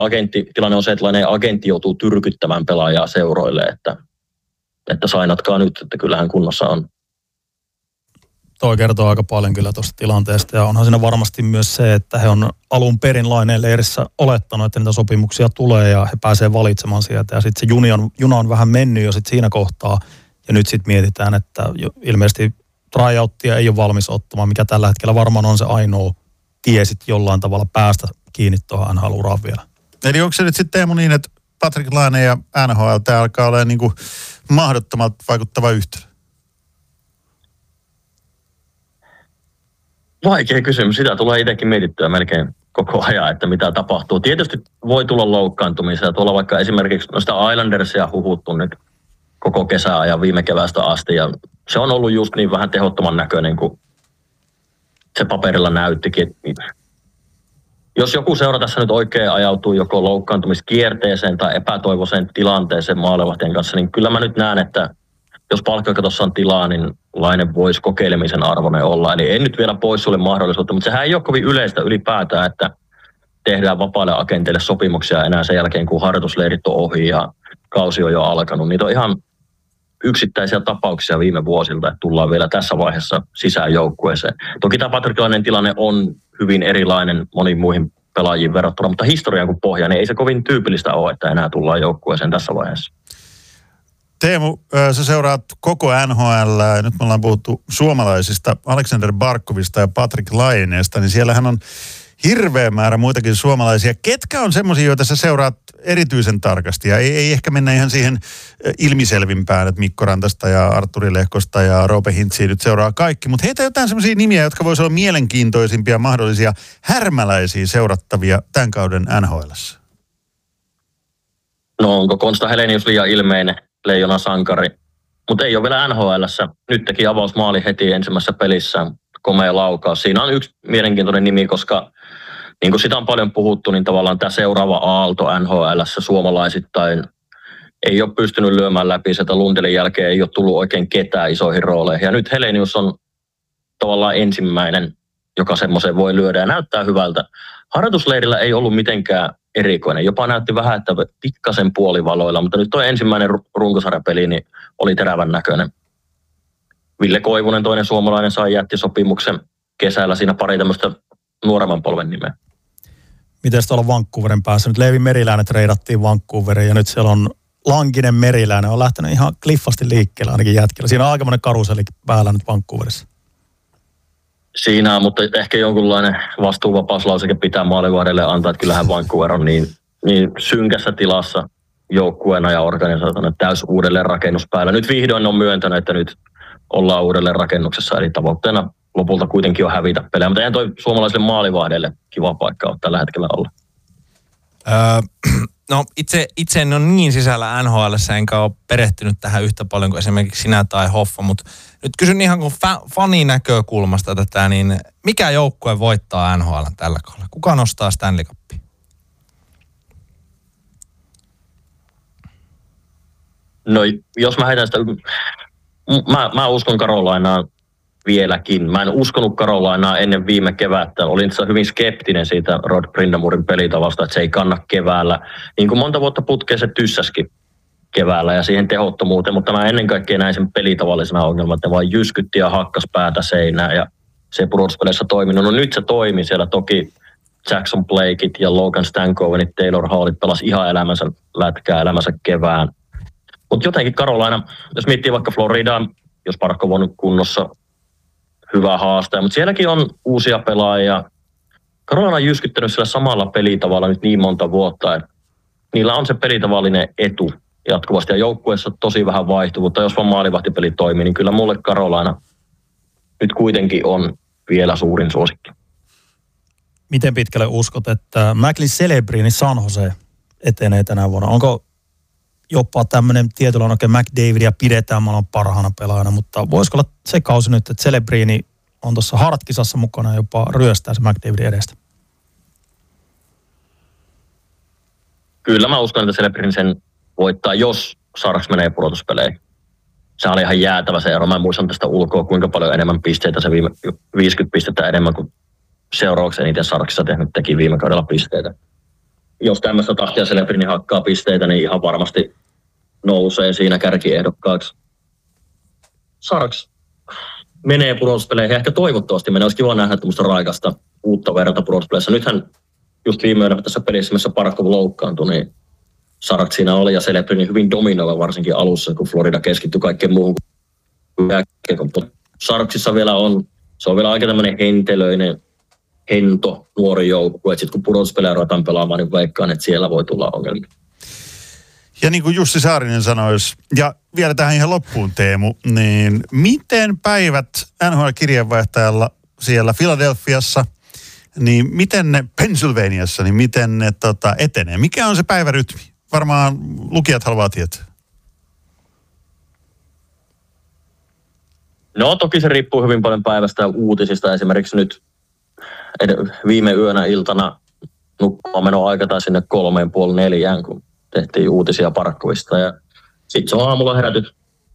tilanne on se, että agentti joutuu tyrkyttämään pelaajaa seuroille, että sainatkaa nyt, että kyllähän kunnossa on. Toi kertoo aika paljon kyllä tuosta tilanteesta ja onhan siinä varmasti myös se, että he on alun perin Laineen leirissä olettanut, että niitä sopimuksia tulee ja he pääsee valitsemaan sieltä ja sitten se juna on vähän mennyt jo sit siinä kohtaa ja nyt sitten mietitään, että ilmeisesti tryouttia ei ole valmis ottamaan, mikä tällä hetkellä varmaan on se ainoa tie sitten jollain tavalla päästä kiinni tuohon NHL-uraan vielä. Eli onko se nyt sitten Teemu niin, että Patrik Laine ja NHL, tämä alkaa olla niin kuin mahdottomalta vaikuttava yhtälö? Vaikea kysymys. Sitä tulee itsekin mietittyä melkein koko ajan, että mitä tapahtuu. Tietysti voi tulla loukkaantumisia. Tuolla vaikka esimerkiksi noista Islandersia huhuttu nyt koko kesäajan viime keväästä asti. Ja se on ollut just niin vähän tehottoman näköinen kuin se paperilla näyttikin. Jos joku seura tässä nyt oikein ajautuu joko loukkaantumiskierteeseen tai epätoivoiseen tilanteeseen maalivahtien kanssa, niin kyllä mä nyt näen, että jos palkkakatossa on tilaa, niin Laine voisi kokeilemisen arvoinen olla. Eli en nyt vielä pois sulle mahdollisuutta, mutta sehän ei ole kovin yleistä ylipäätään, että tehdään vapaille agenteille sopimuksia enää sen jälkeen, kun harjoitusleirit on ohi ja kausi on jo alkanut. Niitä on ihan yksittäisiä tapauksia viime vuosilta, että tullaan vielä tässä vaiheessa sisään joukkueeseen. Toki tämä patrikilainen tilanne on hyvin erilainen moniin muihin pelaajiin verrattuna, mutta historian kun pohja, niin ei se kovin tyypillistä ole, että enää tullaan joukkueeseen tässä vaiheessa. Teemu, sä seuraat koko NHL. Nyt me ollaan puhuttu suomalaisista, Alexander Barkovista ja Patrik Laineesta, niin siellähän on hirveä määrä muitakin suomalaisia. Ketkä on semmoisia, joita sä seuraat erityisen tarkasti? Ja ei ehkä mennä ihan siihen ilmiselvimpään, että Mikko Rantasta ja Artturi Lehkosta ja Roope Hintsiä nyt seuraa kaikki. Mutta heitä jotain semmoisia nimiä, jotka voisivat olla mielenkiintoisimpia mahdollisia härmäläisiä seurattavia tämän kauden NHL:ssä. No onko Konsta Helenius liian ilmeinen leijona sankari? Mutta ei ole vielä NHL:ssä. Nyt teki avausmaali heti ensimmäisessä pelissä. Komea laukaus. Siinä on yksi mielenkiintoinen nimi, koska niin kuin sitä on paljon puhuttu, niin tavallaan tämä seuraava aalto NHL:ssä suomalaisittain ei ole pystynyt lyömään läpi. Sieltä Lundelin jälkeen ei ole tullut oikein ketään isoihin rooleihin. Ja nyt Helenius on tavallaan ensimmäinen, joka semmoisen voi lyödä ja näyttää hyvältä. Harjoitusleirillä ei ollut mitenkään erikoinen. Jopa näytti vähän, että pikkasen puolivaloilla, mutta nyt tuo ensimmäinen runkosarjapeli niin oli terävän näköinen. Ville Koivunen, toinen suomalainen, sai jättisopimuksen kesällä. Siinä pari tämmöistä nuoremman polven nimeä. Miten tuolla Vancouverin päässä? Nyt Leevi Meriläinen treidattiin Vancouveriin ja nyt siellä on Lankinen Meriläinen. On lähtenyt ihan kliffasti liikkeelle ainakin jätkellä. Siinä on aikamoinen karuseli päällä nyt Vancouverissa. Siinä on, mutta ehkä jonkunlainen vastuuvapauslauseke pitää maalivahdelle antaa, että kyllähän Vancouver on niin synkässä tilassa joukkueena ja organisaationa täys uudelleen rakennuspäällä. Nyt vihdoin on myöntänyt, että nyt ollaan uudelleen rakennuksessa, eli tavoitteena lopulta kuitenkin on hävitä pelejä. Mutta eihän toi suomalaisille maalivahdeille kiva paikka ole tällä hetkellä olla. No itse en ole niin sisällä NHL:ssä, enkä ole perehtynyt tähän yhtä paljon kuin esimerkiksi sinä tai Hoffa, mutta nyt kysyn ihan kuin fanin näkökulmasta tätä, niin mikä joukkue voittaa NHL tällä kaudella? Kuka nostaa Stanley Cupia? No jos mä heitän sitä, mä uskon Carolinaan vieläkin. Mä en uskonut Carolinaa ennen viime kevättä. Olin tässä hyvin skeptinen siitä Rod Brindamurin pelitavasta, että se ei kanna keväällä. Niin kuin monta vuotta putkeen se tyssäskin keväällä ja siihen tehottomuuteen, mutta mä ennen kaikkea näin sen pelitavallisena ongelman, että ne vaan jyskytti ja hakkas päätä seinään ja se ei pudotuspeleissä toiminut. No nyt se toimi siellä toki. Jackson Blakeit ja Logan Stankovenit, Taylor Hallit pelasi ihan elämänsä lätkää, elämänsä kevään. Mutta jotenkin Carolina, jos miettii vaikka Floridaa, jos Barkov on kunnossa, hyvä haastaja, mutta sielläkin on uusia pelaajia. Carolina on jyskyttänyt sillä samalla pelitavalla nyt niin monta vuotta, että niillä on se pelitavallinen etu jatkuvasti ja joukkueessa tosi vähän vaihtuvuutta. Jos vaan maalivahtipeli toimii, niin kyllä mulle Carolina nyt kuitenkin on vielä suurin suosikki. Miten pitkälle uskot, että Macklin Celebrini San Jose etenee tänä vuonna? Onko jopa tämmöinen tietynlainen oikein McDavidia pidetään maailman parhaana pelaajana, mutta voisiko olla se kausi nyt, että Celebrini on tuossa Hart-kisassa mukana ja jopa ryöstää se McDavidin edestä? Kyllä mä uskon, että Celebrini sen voittaa, jos Sarks menee pudotuspeleihin. Se oli ihan jäätävä se ero. Mä muistan tästä ulkoa, kuinka paljon enemmän pisteitä se 50 pistettä enemmän kuin seuraavaksi eniten Sarksissa teki viime kaudella pisteitä. jos tämmöistä tahtia Celebrini hakkaa pisteitä, niin ihan varmasti nousee siinä kärkiehdokkaaksi. Sarks menee pudotuspeleihin, ehkä toivottavasti menee. Olisi kiva nähdä tämmöistä raikasta uutta verta pudotuspeleissä. Nythän just viime yönä tässä pelissä, missä Barkov loukkaantui, niin Sarks siinä oli ja Celebrini hyvin dominoiva varsinkin alussa, kun Florida keskittyi kaikkeen muuhun. Sarksissa vielä se on vielä aika tämmöinen hentelöinen, hento, nuori joukkue. Sitten kun pudotuspelejä ruvetaan pelaamaan, niin veikkaan, että siellä voi tulla ongelmia. Ja niin kuin Jussi Saarinen sanoisi, ja vielä tähän ihan loppuun Teemu, niin miten päivät NHL-kirjeenvaihtajalla siellä Philadelphiassa, niin miten ne Pennsylvaniassa, niin miten ne etenee? Mikä on se päivärytmi? Varmaan lukijat haluaa tietää. No toki se riippuu hyvin paljon päivästä ja uutisista. Esimerkiksi nyt viime yönä iltana nukkumaan menoaika tai sinne 3:30, kun tehtiin uutisia Barkovista. Ja sitten se on aamulla herätyt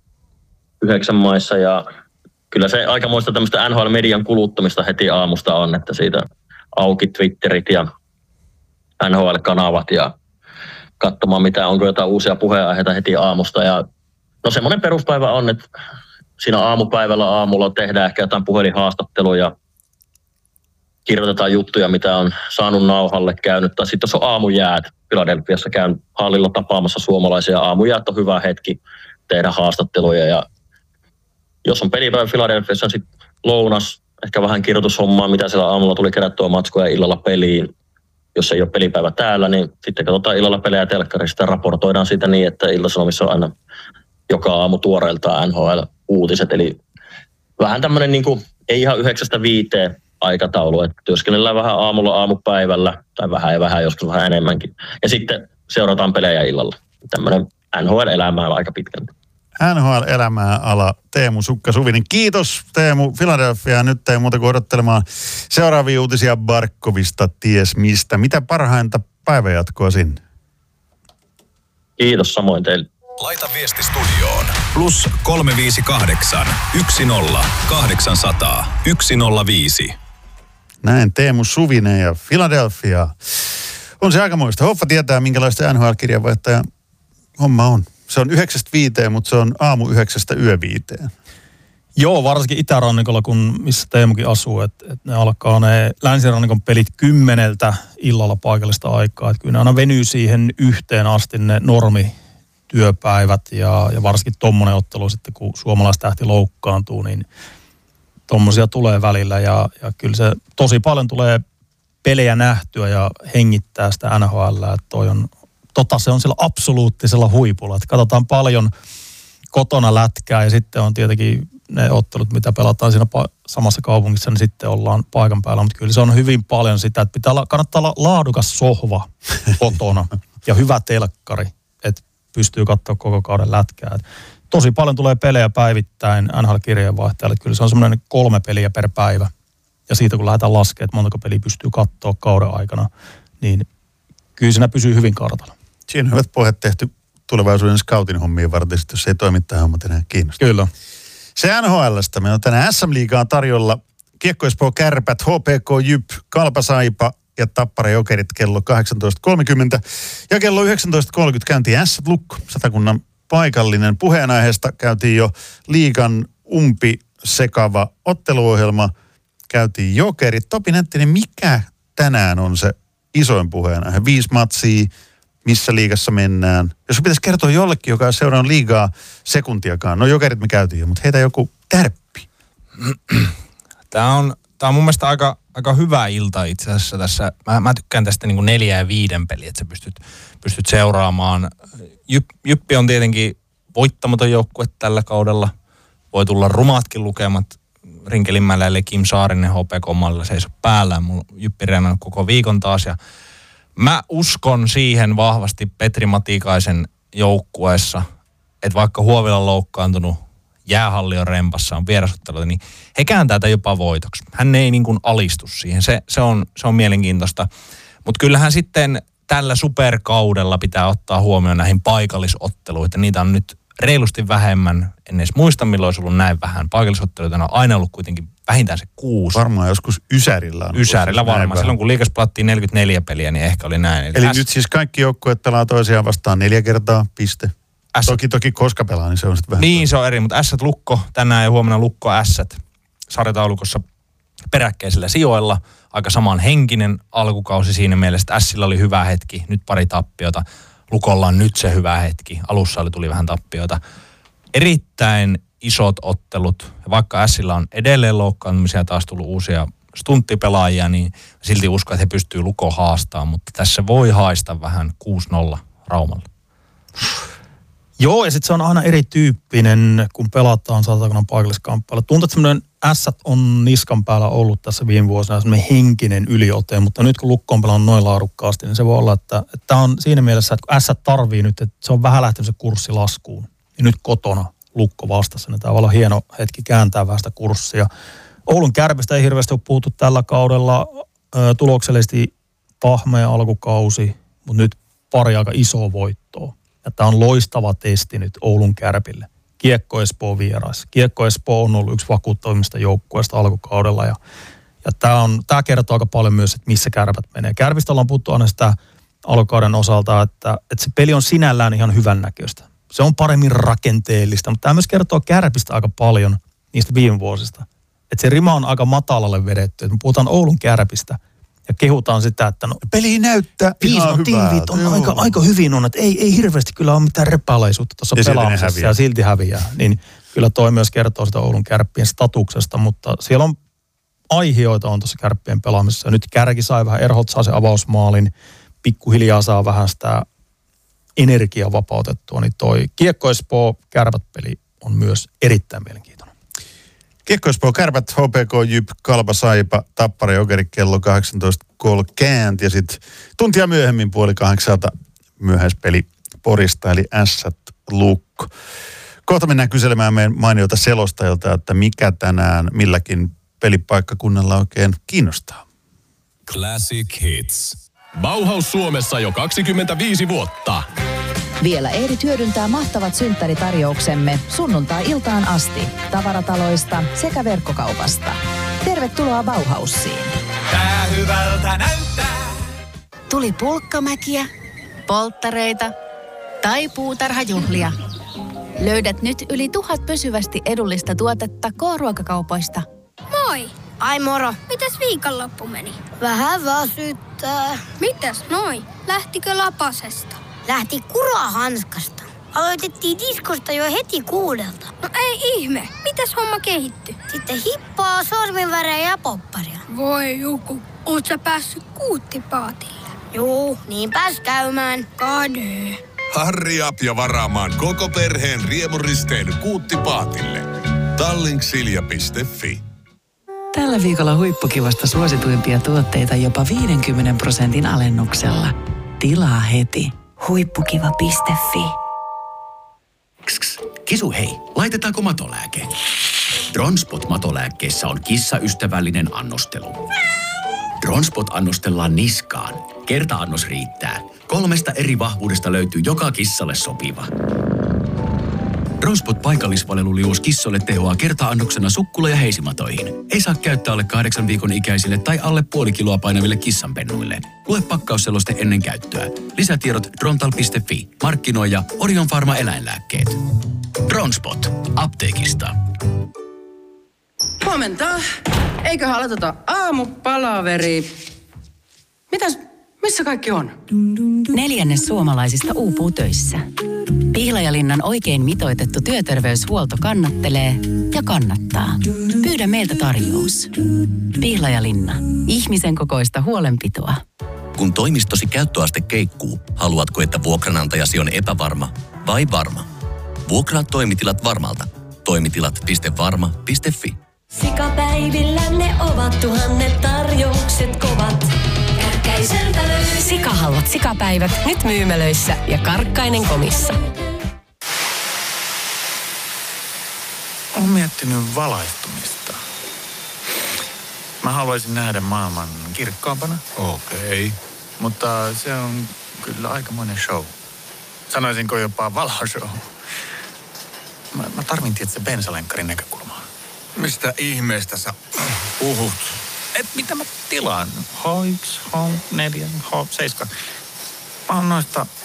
9 maissa ja kyllä se aikamoista tämmöistä NHL-median kuluttamista heti aamusta on, että siitä auki Twitterit ja NHL-kanavat ja katsomaan onko jotain uusia puheenaiheita heti aamusta. Ja no semmoinen peruspäivä on, että siinä aamulla tehdään ehkä jotain puhelinhaastatteluja, kirjoitetaan juttuja, mitä on saanut nauhalle käynyt. Tai sitten jos on aamujäät, Philadelphiassa käyn hallilla tapaamassa suomalaisia. Aamujäät on hyvä hetki tehdä haastatteluja. Ja jos on pelipäivä Philadelphiassa, sitten lounas, ehkä vähän kirjoitushommaa, mitä siellä aamulla tuli kerättyä matskoja illalla peliin. Jos ei ole pelipäivä täällä, niin sitten katsotaan illalla pelejä telkkarista ja raportoidaan siitä niin, että Ilta-Sanomissa on aina joka aamu tuoreeltaan NHL-uutiset. Eli vähän tämmöinen niin kuin, ei ihan 9-5 aikataulu, että työskennellään vähän aamulla aamupäivällä, tai vähän joskus vähän enemmänkin. Ja sitten seurataan pelejä illalla. Tämmöinen NHL-elämää aika pitkälti. NHL-elämää ala Teemu Sukka-Suvinen. Kiitos Teemu Philadelphia. Nyt ei muuta kuin odottelemaan seuraavia uutisia Barkovista ties mistä. Mitä parhainta päivänjatkoa sinne? Kiitos samoin teille. Laita viesti studioon. Plus 358 10 800 105. Näin Teemu Suvinen ja Philadelphia. On se aikamoista. Hoffa tietää, minkälaista NHL-kirjanvaihtaja homma on. Se on 9-5, mutta se on aamu 9-5. Joo, varsinkin itärannikolla, missä Teemukin asuu, että ne alkaa ne länsirannikon pelit 10 illalla paikallista aikaa. Että kyllä ne aina venyy siihen yhteen asti ne normityöpäivät ja varsinkin tommonen ottelu sitten, kun suomalaistähti loukkaantuu, niin tommosia tulee välillä. Ja kyllä se tosi paljon tulee pelejä nähtyä ja hengittää sitä NHL, että se on sillä absoluuttisella huipulla. Että katsotaan paljon kotona lätkää ja sitten on tietenkin ne ottelut, mitä pelataan siinä samassa kaupungissa, niin sitten ollaan paikan päällä. Mutta kyllä se on hyvin paljon sitä, että kannattaa olla laadukas sohva kotona ja hyvä telkkari, että pystyy katsoa koko kauden lätkää. Et tosi paljon tulee pelejä päivittäin NHL-kirjeenvaihtajalle. Kyllä se on semmoinen 3 peliä per päivä. Ja siitä kun lähdetään laskemaan, että montako peliä pystyy katsoa kauden aikana, niin kyllä siinä pysyy hyvin kartalla. Siinä on hyvät pohjat tehty tulevaisuuden scoutin hommiin varten, jos ei toimi tähän hommat enää kiinnostaa. Kyllä. Se NHL:stä. Meillä on tänään SM-liigaa tarjolla Kiekko Espoo Kärpät, HPK Jyp, Kalpa Saipa ja Tappara Jokerit kello 18.30. Ja kello 19.30 käyntiin Ässät Lukko, Satakunnan paikallinen. Puheenaiheesta käytiin jo liigan sekava otteluohjelma. Käytiin Jokerit. Topi Nättinen, mikä tänään on se isoin puheenaihe? 5 matsia. Missä liigassa mennään. Jos pitäisi kertoa jollekin, joka on seurannut liigaa sekuntiakaan. No Jokerit me käytiin jo, mutta heitä joku tärppi. Tämä on mun mielestä aika hyvä ilta itse asiassa tässä. Mä tykkään tästä niin kuin 4 ja 5 peliä, että sä pystyt seuraamaan. Jyppi on tietenkin voittamaton joukkue tällä kaudella. Voi tulla rumaatkin lukemat. Rinkelinmäellä eli Kim Saarinen HPK-mallilla seiso päällä. Mulla Jyppi reenannut koko viikon taas ja mä uskon siihen vahvasti Petri Matikaisen joukkueessa, että vaikka Huovila on loukkaantunut, jäähalli on rempassa, on vierasotteluita, niin he kääntää tätä jopa voitoksi. Hän ei niin kuin alistu siihen. Se on mielenkiintoista. Mutta kyllähän sitten tällä superkaudella pitää ottaa huomioon näihin paikallisotteluihin. Niitä on nyt reilusti vähemmän. En edes muista, milloin olisi ollut näin vähän. Paikallisotteluita on aina ollut kuitenkin vähintään se 6. Varmaan joskus Ysärillä on. Ysärillä varmaan. Silloin kun liigas pelattiin 44 peliä, niin ehkä oli näin. Eli nyt siis kaikki joukkueet pelaa toisiaan vastaan 4 kertaa, piste. Toki koska pelaa, niin se on sitten vähän. Niin, se on eri, mutta Ässät Lukko tänään ja huomenna Lukko Ässät sarjataulukossa peräkkäisillä sijoilla. Aika samanhenkinen alkukausi siinä mielessä, että Ässillä oli hyvä hetki, nyt pari tappiota. Lukolla on nyt se hyvä hetki, alussa tuli vähän tappiota. Erittäin isot ottelut, ja vaikka Ässillä on edelleen loukkaantumisia, taas tullut uusia stunttipelaajia, niin silti uskon, että he pystyy Lukon haastamaan, mutta tässä voi haista vähän 6-0 Raumalla. Joo, ja sitten se on aina erityyppinen, kun pelataan Satakunnan paikalliskamppailla. Tuntuu, että semmoinen Ässät on niskan päällä ollut tässä viime vuosina semmoinen henkinen yliote, mutta nyt kun Lukko on pelannut noin laadukkaasti, niin se voi olla, että tämä on siinä mielessä, että kun Ässät tarvii nyt, että se on vähän lähtenyt se kurssi laskuun. Ja nyt kotona Lukko vastassa, niin tämä on hieno hetki kääntää vähän sitä kurssia. Oulun Kärpistä ei hirveästi ole puhuttu tällä kaudella, tuloksellisesti pahmea alkukausi, mutta nyt pari aika isoa voittoa. Ja tämä on loistava testi nyt Oulun Kärpille. Kiekko Espoo vieras. Kiekko Espoo on ollut yksi vakuuttavimmista joukkueista alkukaudella ja tämä kertoo aika paljon myös, että missä Kärpät menee. Kärpistä ollaan puhuttu aina sitä alkukauden osalta, että se peli on sinällään ihan hyvännäköistä. Se on paremmin rakenteellista, mutta tämä myös kertoo Kärpistä aika paljon niistä viime vuosista. Että se rima on aika matalalle vedetty. Että me puhutaan Oulun Kärpistä ja kehutaan sitä, että peli näyttää ihan hyvältä. Tiivit on aika hyvin on, että ei hirveästi kyllä ole mitään repalaisuutta tuossa pelaamisessa ja silti häviää. Niin kyllä toi myös kertoo sitä Oulun Kärppien statuksesta, mutta siellä on aihioita on tuossa Kärppien pelaamisessa. Nyt Kärki sai vähän, Erholt saa se avausmaalin, pikkuhiljaa saa vähän sitä energiaa vapautettua, niin toi Kiekko Espoo Kärpät-peli on myös erittäin mielenkiintoinen. Kiekko Espoo Kärpät, HPK Jyp, Kalpa Saipa, Tappara Jokeri kello 18.30 ja sitten tuntia myöhemmin 7:30 myöhäispeli Porista eli Ässät Lukko. Kohta mennään kyselemään meidän mainiota selostajilta, että mikä tänään milläkin pelipaikkakunnalla oikein kiinnostaa. Classic Hits. Bauhaus Suomessa jo 25 vuotta. Vielä ehdit hyödyntää mahtavat synttäritarjouksemme sunnuntai-iltaan asti tavarataloista sekä verkkokaupasta. Tervetuloa Bauhausiin. Tää hyvältä näyttää. Tuli pulkkamäkiä, polttareita tai puutarhajuhlia. Löydät nyt yli 1000 pysyvästi edullista tuotetta K-ruokakaupoista. Moi! Ai moro! Mitäs viikonloppu meni? Vähän väsyttää. Mitäs noin? Lähtikö lapasesta? Lähti kurahanskasta. Aloitettiin diskosta jo heti 6. No ei ihme. Mitäs homma kehittyi? Sitten hippaa, sorminvärejä ja popparia. Voi joku. Oot sä päässyt kuuttipaatille? Juu, niin pääs käymään. Kade. Hurry up ja varaamaan koko perheen riemuristeily Kuuttipaatille. Tallingsilja.fi. Tällä viikolla huippukivasta suosituimpia tuotteita jopa 50% alennuksella. Tilaa heti. Huippukiva.fi. Kisu hei, laitetaanko matolääke? Dronspot-matolääkkeissä on kissaystävällinen annostelu. Dronspot annostellaan niskaan. Kerta-annos riittää. 3 eri vahvuudesta löytyy joka kissalle sopiva. Dronspot paikallisvaleluliuos kissoille tehoaa kerta-annoksena sukkula- ja heisimatoihin. Ei saa käyttää alle 8 viikon ikäisille tai alle puoli kiloa painaville kissanpennuille. Lue pakkausseloste ennen käyttöä. Lisätiedot drontal.fi. Markkinoija Orion Pharma eläinlääkkeet. Dronspot. Apteekista. Huomenta. Eiköhän aloiteta aamupalaveri. Missä kaikki on? 1/4 suomalaisista uupuu töissä. Pihlajalinnan oikein mitoitettu työterveyshuolto kannattelee ja kannattaa. Pyydä meiltä tarjous. Pihlajalinna. Ihmisen kokoista huolenpitoa. Kun toimistosi käyttöaste keikkuu, haluatko, että vuokranantajasi on epävarma vai varma? Vuokraa toimitilat varmalta. Toimitilat.varma.fi. Sikapäivillä ne ovat 1000 tarjoukset kovat. Kärkkäiseltä löytyy. Sikahalvat sikapäivät nyt myymälöissä ja Karkkainen komissa. Olen miettinyt valaistumista. Mä haluaisin nähdä maailman kirkkaampana. Okei. Mutta se on kyllä aikamoinen show. Sanoisinko jopa valoshow. mä tarvin tietysti bensalenkkarin näkökulmaa. Mistä ihmeestä sä puhut? Et mitä mä tilaan? H1, H4, H7. Mä oon noista